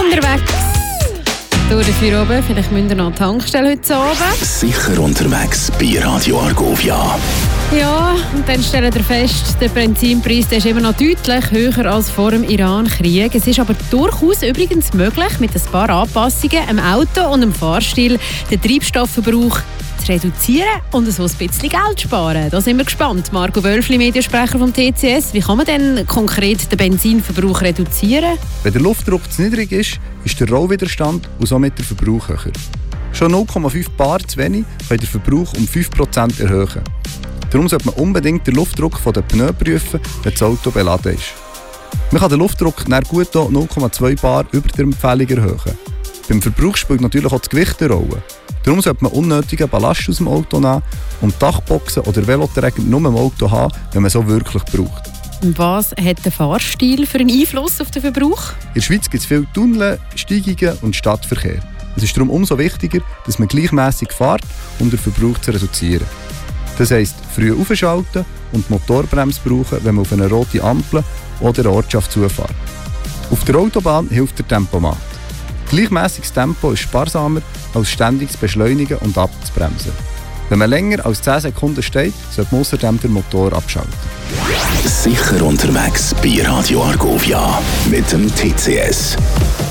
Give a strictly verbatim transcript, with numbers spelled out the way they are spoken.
Unterwegs. Durch dafür oben, vielleicht müsst ihr noch an die Tankstelle heute Abend. Sicher unterwegs bei Radio Argovia. Ja, und dann stellen wir fest, der Benzinpreis der ist immer noch deutlich höher als vor dem Iran-Krieg. Es ist aber durchaus übrigens möglich, mit ein paar Anpassungen am Auto und am Fahrstil den Treibstoffverbrauch zu reduzieren und so ein bisschen Geld sparen. Da sind wir gespannt. Marco Wölfli, Mediensprecher vom T C S. Wie kann man denn konkret den Benzinverbrauch reduzieren? Wenn der Luftdruck zu niedrig ist, ist der Rollwiderstand und somit der Verbrauch höher. Schon null Komma fünf Bar zu wenig können den Verbrauch um fünf Prozent erhöhen. Darum sollte man unbedingt den Luftdruck der Pneu prüfen, wenn das Auto beladen ist. Man kann den Luftdruck dann gut null Komma zwei Bar über der Empfehlung erhöhen. Beim Verbrauch spielt natürlich auch das Gewicht eine Rolle. Darum sollte man unnötigen Ballast aus dem Auto nehmen und Dachboxen oder Veloträger nur im Auto haben, wenn man so wirklich braucht. Was hat der Fahrstil für einen Einfluss auf den Verbrauch? In der Schweiz gibt es viele Tunnel, Steigungen und Stadtverkehr. Es ist darum umso wichtiger, dass man gleichmässig fährt, um den Verbrauch zu reduzieren. Das heisst, früh aufschalten und die Motorbremse brauchen, wenn man auf eine rote Ampel oder eine Ortschaft zufährt. Auf der Autobahn hilft der Tempomat. Gleichmässiges Tempo ist sparsamer, als ständiges Beschleunigen und abzubremsen. Wenn man länger als zehn Sekunden steht, sollte man außerdem den Motor abschalten. Sicher unterwegs bei Radio Argovia mit dem T C S.